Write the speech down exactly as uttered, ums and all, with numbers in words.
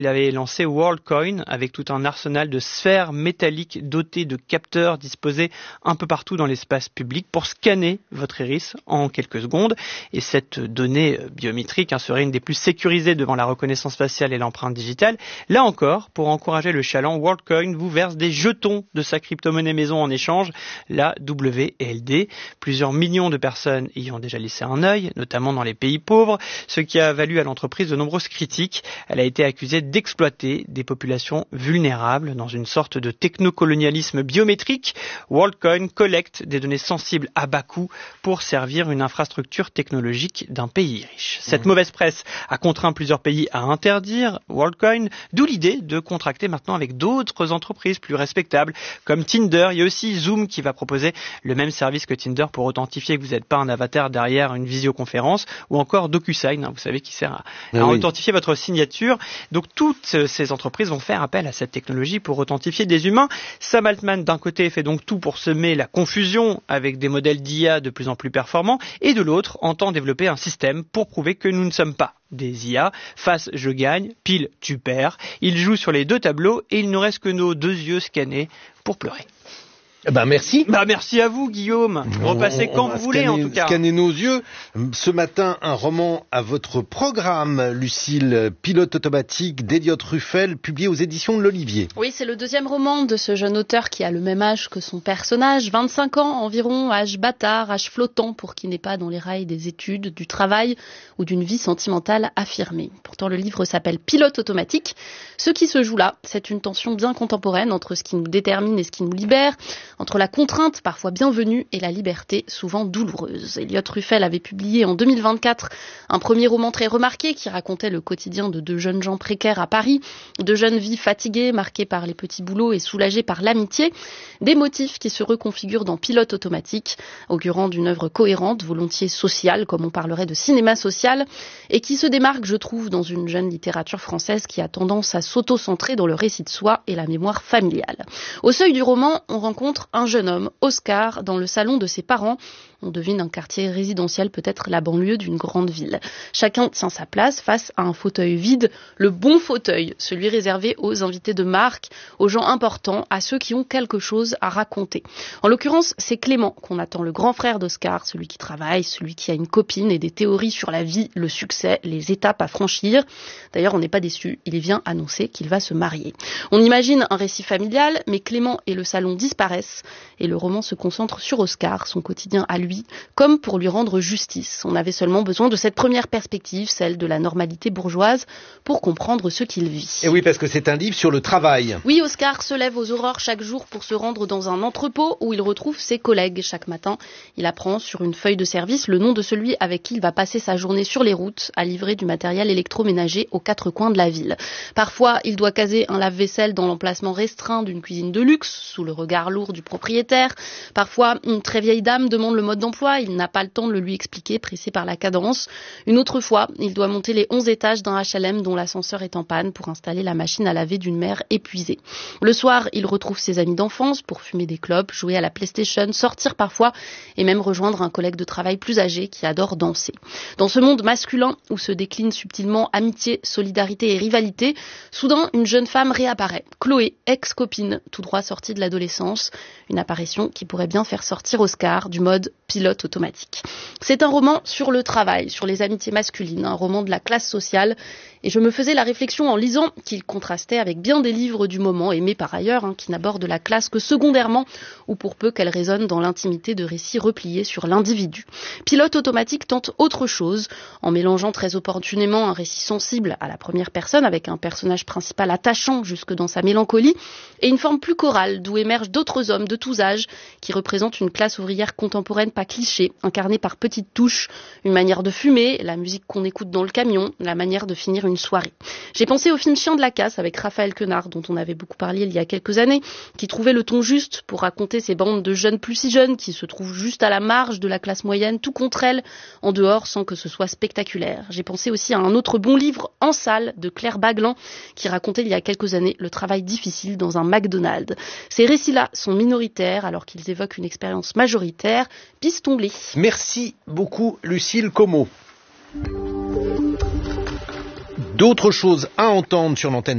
Il avait lancé WorldCoin avec tout un arsenal de sphères métalliques dotées de capteurs disposés un peu partout dans l'espace public pour scanner votre iris en quelques secondes. Et cette donnée biométrique hein, serait une des plus sécurisées devant la reconnaissance faciale et l'empreinte digitale. Là encore, pour encourager le chaland, WorldCoin vous verse des jetons de sa crypto-monnaie maison en échange, la W L D. Plusieurs millions de personnes y ont déjà laissé un œil, notamment dans les pays pauvres, ce qui a valu à l'entreprise de nombreuses critiques. Elle a été accusée d'exploiter des populations vulnérables dans une sorte de technocolonialisme biométrique. WorldCoin collecte des données sensibles à bas coût pour servir une infrastructure technologique d'un pays riche. Cette mmh. mauvaise presse a contraint plusieurs pays à interdire WorldCoin, d'où l'idée de contracter maintenant avec d'autres entreprises plus respectables comme Tinder. Il y a aussi Zoom qui va proposer le même service que Tinder pour authentifier que vous n'êtes pas un avatar derrière une visioconférence, ou encore DocuSign, hein, vous savez, qui sert à, à oui. authentifier votre signature. Donc toutes ces entreprises vont faire appel à cette technologie pour authentifier des humains. Sam Altman, d'un côté, fait donc tout pour semer la confusion avec des modèles d'I A de plus en plus performants, et de l'autre, entend développer un système pour prouver que nous ne sommes pas des I A. Face, je gagne, pile, tu perds. Il joue sur les deux tableaux et il ne reste que nos deux yeux scannés pour pleurer. Ben merci. Bah merci à vous, Guillaume. Repassez on, on quand vous voulez, scanner, en tout cas. Scanner nos yeux. Ce matin, un roman à votre programme, Lucille, Pilote automatique d'Eliott Ruffel, publié aux éditions de l'Olivier. Oui, c'est le deuxième roman de ce jeune auteur qui a le même âge que son personnage, vingt-cinq ans environ, âge bâtard, âge flottant pour qui n'est pas dans les rails des études, du travail ou d'une vie sentimentale affirmée. Pourtant, le livre s'appelle Pilote automatique. Ce qui se joue là, c'est une tension bien contemporaine entre ce qui nous détermine et ce qui nous libère, entre la contrainte parfois bienvenue et la liberté souvent douloureuse. Eliott Ruffel avait publié en deux mille vingt-quatre un premier roman très remarqué qui racontait le quotidien de deux jeunes gens précaires à Paris, de jeunes vies fatiguées, marquées par les petits boulots et soulagées par l'amitié, des motifs qui se reconfigurent dans Pilote automatique, augurant d'une œuvre cohérente, volontiers sociale, comme on parlerait de cinéma social, et qui se démarque, je trouve, dans une jeune littérature française qui a tendance à s'auto-centrer dans le récit de soi et la mémoire familiale. Au seuil du roman, on rencontre un jeune homme, Oscar, dans le salon de ses parents. On devine un quartier résidentiel, peut-être la banlieue d'une grande ville. Chacun tient sa place face à un fauteuil vide, le bon fauteuil, celui réservé aux invités de marque, aux gens importants, à ceux qui ont quelque chose à raconter. En l'occurrence, c'est Clément qu'on attend, le grand frère d'Oscar, celui qui travaille, celui qui a une copine et des théories sur la vie, le succès, les étapes à franchir. D'ailleurs, on n'est pas déçu, il vient annoncer qu'il va se marier. On imagine un récit familial, mais Clément et le salon disparaissent et le roman se concentre sur Oscar, son quotidien à lui, comme pour lui rendre justice. On avait seulement besoin de cette première perspective, celle de la normalité bourgeoise, pour comprendre ce qu'il vit. Et oui, parce que c'est un livre sur le travail. Oui, Oscar se lève aux aurores chaque jour pour se rendre dans un entrepôt où il retrouve ses collègues. Chaque matin, il apprend sur une feuille de service le nom de celui avec qui il va passer sa journée sur les routes à livrer du matériel électroménager aux quatre coins de la ville. Parfois, il doit caser un lave-vaisselle dans l'emplacement restreint d'une cuisine de luxe, sous le regard lourd du propriétaire. Parfois, une très vieille dame demande le mode d'emploi, il n'a pas le temps de le lui expliquer, pressé par la cadence. Une autre fois, il doit monter les onze étages d'un H L M dont l'ascenseur est en panne pour installer la machine à laver d'une mère épuisée. Le soir, il retrouve ses amis d'enfance pour fumer des clopes, jouer à la PlayStation, sortir parfois et même rejoindre un collègue de travail plus âgé qui adore danser. Dans ce monde masculin où se déclinent subtilement amitié, solidarité et rivalité, soudain une jeune femme réapparaît. Chloé, ex-copine, tout droit sortie de l'adolescence. Une apparition qui pourrait bien faire sortir Oscar du mode pilote automatique. C'est un roman sur le travail, sur les amitiés masculines, un roman de la classe sociale. Et je me faisais la réflexion en lisant qu'il contrastait avec bien des livres du moment, aimés par ailleurs, hein, qui n'abordent la classe que secondairement, ou pour peu qu'elle résonne dans l'intimité de récits repliés sur l'individu. Pilote automatique tente autre chose, en mélangeant très opportunément un récit sensible à la première personne, avec un personnage principal attachant jusque dans sa mélancolie, et une forme plus chorale, d'où émergent d'autres hommes de tous âges, qui représentent une classe ouvrière contemporaine pas cliché, incarnée par petites touches, une manière de fumer, la musique qu'on écoute dans le camion, la manière de finir une soirée. J'ai pensé au film Chien de la casse avec Raphaël Quenard, dont on avait beaucoup parlé il y a quelques années, qui trouvait le ton juste pour raconter ces bandes de jeunes plus si jeunes qui se trouvent juste à la marge de la classe moyenne, tout contre elles, en dehors, sans que ce soit spectaculaire. J'ai pensé aussi à un autre bon livre, En salle, de Claire Baglan, qui racontait il y a quelques années le travail difficile dans un McDonald's. Ces récits-là sont minoritaires, alors qu'ils évoquent une expérience majoritaire. Piston blé. Merci beaucoup, Lucille Como. D'autres choses à entendre sur l'antenne